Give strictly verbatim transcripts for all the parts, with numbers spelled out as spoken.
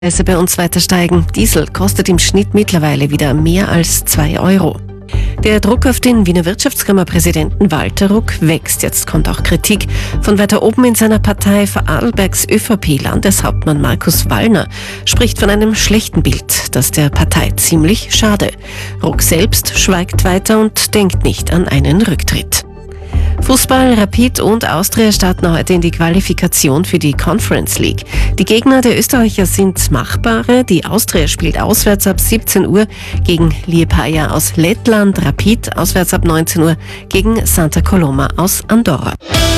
Preise bei uns weiter steigen. Diesel kostet im Schnitt mittlerweile wieder mehr als zwei Euro. Der Druck auf den Wiener Wirtschaftskammerpräsidenten Walter Ruck wächst. Jetzt kommt auch Kritik von weiter oben in seiner Partei. Vorarlbergs ÖVP-Landeshauptmann Markus Wallner spricht von einem schlechten Bild, das der Partei ziemlich schade. Ruck selbst schweigt weiter und denkt nicht an einen Rücktritt. Fußball, Rapid und Austria starten heute in die Qualifikation für die Conference League. Die Gegner der Österreicher sind machbare. Die Austria spielt auswärts ab siebzehn Uhr gegen Liepaja aus Lettland, Rapid auswärts ab neunzehn Uhr gegen Santa Coloma aus Andorra.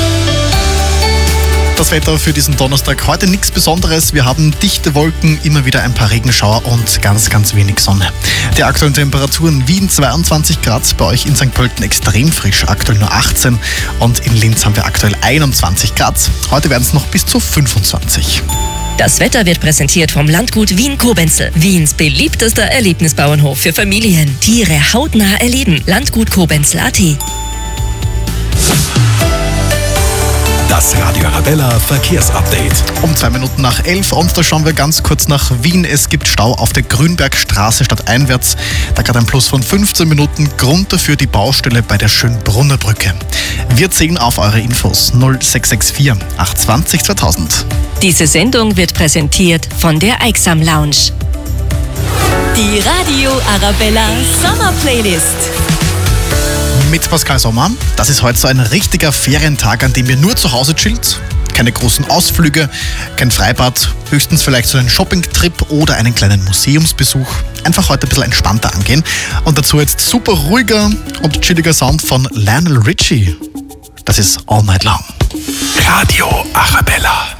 Das Wetter für diesen Donnerstag heute nichts Besonderes. Wir haben dichte Wolken, immer wieder ein paar Regenschauer und ganz, ganz wenig Sonne. Die aktuellen Temperaturen: Wien zweiundzwanzig Grad, bei euch in Sankt Pölten extrem frisch, aktuell nur achtzehn, und in Linz haben wir aktuell einundzwanzig Grad. Heute werden es noch bis zu fünfundzwanzig. Das Wetter wird präsentiert vom Landgut Wien-Kobenzl, Wiens beliebtester Erlebnisbauernhof für Familien. Tiere hautnah erleben. Landgut Kobenzl punkt a t. Das Radio Arabella Verkehrsupdate. Um zwei Minuten nach elf, und da schauen wir ganz kurz nach Wien. Es gibt Stau auf der Grünbergstraße stadteinwärts. Da gerade ein Plus von fünfzehn Minuten. Grund dafür die Baustelle bei der Schönbrunner Brücke. Wir zählen auf eure Infos null sechs sechs vier acht zwei null zweitausend. Diese Sendung wird präsentiert von der Eiksam Lounge. Die Radio Arabella Sommer Playlist. Mit Pascal Sommer. Das ist heute so ein richtiger Ferientag, an dem ihr nur zu Hause chillt. Keine großen Ausflüge, kein Freibad, höchstens vielleicht so einen Shoppingtrip oder einen kleinen Museumsbesuch. Einfach heute ein bisschen entspannter angehen. Und dazu jetzt super ruhiger und chilliger Sound von Lionel Richie. Das ist All Night Long. Radio Arabella.